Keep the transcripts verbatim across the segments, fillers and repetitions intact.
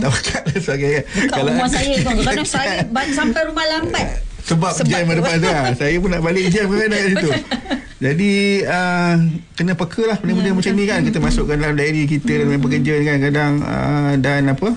tak pekat dan sebagainya. Dekat rumah saya tu, kadang saya sampai rumah lambat. Sebab, sebab jam ada depan tu lah. Saya pun nak balik jam kan kat situ. Jadi uh, kena peka lah benda-benda ya, macam ni kan. Kita masukkan dalam diary kita dalam pekerja kan kadang uh, dan apa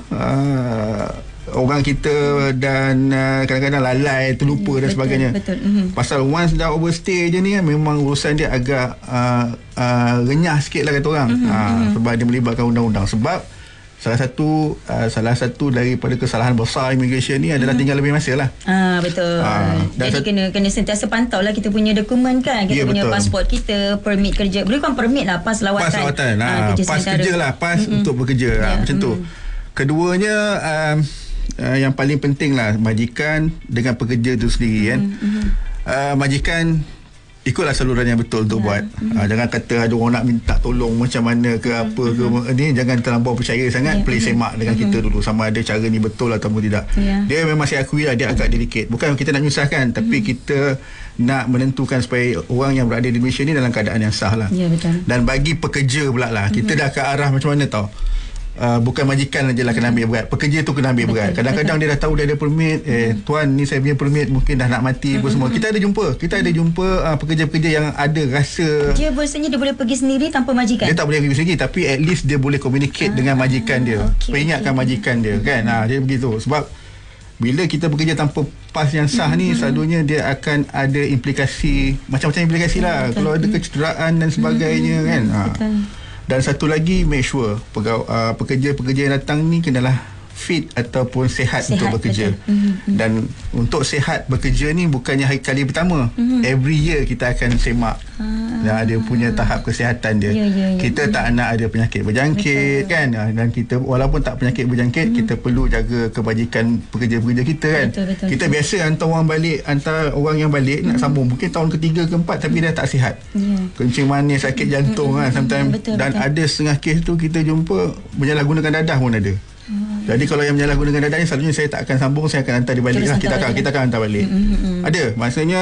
uh, orang kita dan uh, kadang-kadang lalai, terlupa dan betul, sebagainya. Betul. Mm-hmm. Pasal once dah overstay je ni kan, memang urusan dia agak uh, uh, renyah sikit lah kata orang. Mm-hmm. Uh, sebab dia melibatkan undang-undang. Sebab salah satu uh, salah satu daripada kesalahan besar immigration ni adalah mm-hmm. tinggal lebih masa lah. Ah, betul. Uh, Jadi kena kena sentiasa pantau lah kita punya dokumen kan. Kita ya, punya betul. Pasport kita, permit kerja. Bukan permit lah, pas lawatan. Pas lawatan. Uh, uh, kerja pas kerja lah, pas mm-hmm. untuk bekerja. Yeah. Uh, macam mm-hmm. tu. Keduanya uh, Uh, yang paling penting lah majikan dengan pekerja tu sendiri kan. Mm-hmm. uh, majikan ikutlah saluran yang betul untuk yeah. buat. Mm-hmm. uh, jangan kata ada orang nak minta tolong macam mana ke mm-hmm. apa ke ni, jangan terlampau percaya sangat. Yeah. Play semak dengan mm-hmm. kita dulu sama ada cara ni betul ataupun tidak. Yeah. Dia memang saya akui lah dia agak delicate. Bukan kita nak nyusahkan, tapi mm-hmm. kita nak menentukan supaya orang yang berada di Malaysia ni dalam keadaan yang sah lah. Yeah, betul. Dan bagi pekerja pula lah, kita mm-hmm. dah ke arah macam mana tau. Uh, bukan majikan je lah kena ambil berat, pekerja tu kena ambil betul, berat. Kadang-kadang betul. Dia dah tahu dia ada permit, eh hmm. tuan ni saya punya permit mungkin dah nak mati hmm. apa semua. Kita ada jumpa, kita ada jumpa uh, pekerja-pekerja yang ada rasa dia biasanya dia boleh pergi sendiri tanpa majikan. Dia tak boleh pergi sendiri, tapi at least dia boleh communicate ah, dengan majikan dia, okay, peringatkan okay. majikan dia kan. Ha, dia begitu. Sebab bila kita bekerja tanpa pas yang sah hmm. ni, selalunya dia akan ada implikasi, macam-macam implikasi lah. Betul. Kalau ada kecederaan dan sebagainya hmm. kan. Ha. Dan satu lagi, make sure pegaw, uh, pekerja-pekerja yang datang ni kenalah fit ataupun sihat, sihat untuk bekerja. Mm-hmm. Dan untuk sihat bekerja ni bukannya hari kali pertama. Mm-hmm. Every year kita akan semak. Ah, dan ada punya tahap kesihatan dia. Ya, ya, ya, kita ya. tak nak ada penyakit berjangkit. Betul. Kan. Dan kita walaupun tak penyakit berjangkit, mm-hmm. kita perlu jaga kebajikan pekerja-pekerja kita kan. Betul, betul, kita betul. biasa hantar orang balik, hantar orang yang balik mm-hmm. nak sambung. Mungkin tahun ketiga, keempat, tapi dia tak sihat. Yeah. Kencing manis, sakit jantung mm-hmm. kan sometimes. Betul, dan betul. ada setengah kes tu kita jumpa menyalahgunakan dadah pun ada. Hmm. Jadi kalau yang menyalahgunakan dadah ni, selalunya saya tak akan sambung, saya akan hantar dia balik lah. Kita akan, kita akan hantar balik. Mm-hmm. Ada, maksudnya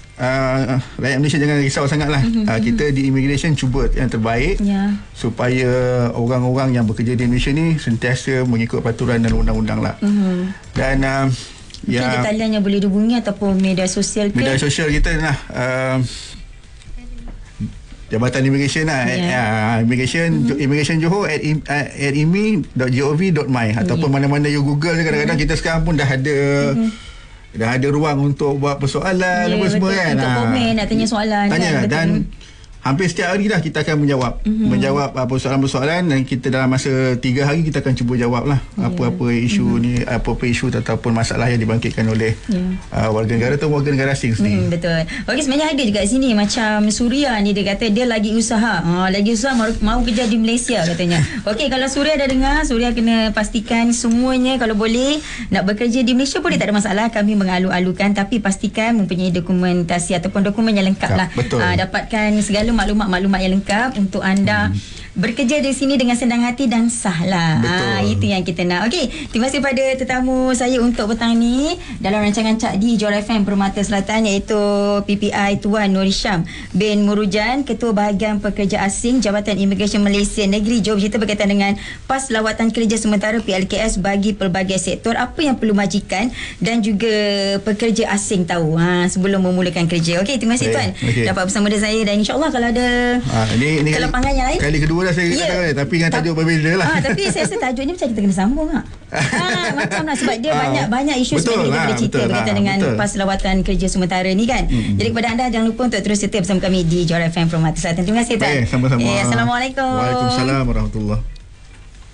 uh, rakyat Malaysia jangan risau sangat lah. Mm-hmm. Uh, kita di immigration cuba yang terbaik yeah. supaya orang-orang yang bekerja di Malaysia ni sentiasa mengikut peraturan dan undang-undang lah. Mm-hmm. Dan uh, mungkin ya, ada talian yang boleh dihubungi ataupun media sosial ke? Media sosial kita lah. Uh, Jabatan Immigration lah, yeah. uh, Immigration mm-hmm. Immigration Johor at, uh, at imi dot gov dot my ataupun yeah. mana-mana you Google kadang-kadang mm-hmm. kita sekarang pun dah ada mm-hmm. dah ada ruang untuk buat persoalan yeah, apa semua kan. Untuk ha. komen, nak tanya soalan tanya kan, dan hampir setiap hari dah kita akan menjawab mm-hmm. menjawab uh, persoalan-persoalan, dan kita dalam masa tiga hari kita akan cuba jawab lah yeah. apa-apa isu mm-hmm. ni, apa-apa isu ataupun masalah yang dibangkitkan oleh yeah. uh, warga negara atau warga negara asing sendiri. Mm, betul. Okey, sebenarnya ada juga kat sini macam Suria ni, dia kata dia lagi usaha. Ha, lagi usaha mau, mau kerja di Malaysia katanya. Okey, kalau Suria dah dengar, Suria kena pastikan semuanya kalau boleh nak bekerja di Malaysia boleh, tak ada masalah. Kami mengalu-alukan, tapi pastikan mempunyai dokumentasi ataupun dokumen yang lengkap lah. Betul. Ha, dapatkan segala maklumat-maklumat yang lengkap untuk anda hmm. bekerja di sini dengan senang hati dan sah lah. Ha, itu yang kita nak. Okey, terima kasih pada tetamu saya untuk petang ni dalam rancangan Cak di Johor F M Permata Selatan, iaitu P P I Tuan Nur Hisham bin Murujan, Ketua Bahagian Pekerja Asing Jabatan Immigration Malaysia Negeri Johor, bercerita berkaitan dengan pas lawatan kerja sementara P L K S bagi pelbagai sektor, apa yang perlu majikan dan juga pekerja asing tahu ha, sebelum memulakan kerja. Okey, terima kasih Tuan okay. dapat bersama dengan saya, dan insyaAllah kalau ada ha, ini, ini kelapangan yang lain kali kedua dah saya yeah. katakan, tapi dengan tajuk berbeza lah. Ha, tapi saya rasa tajuk ni macam kita kena sambung ha. ha, macam lah, sebab dia ha, banyak banyak isu sebenarnya kita boleh cerita berkaitan ha, dengan betul. pas lawatan kerja sementara ni kan. Hmm. Jadi kepada anda jangan lupa untuk terus setia bersama kami di Johor F M Permata Selatan. Terima kasih Tuan. Baik, sama-sama. Eh, Assalamualaikum. Waalaikumsalam warahmatullahi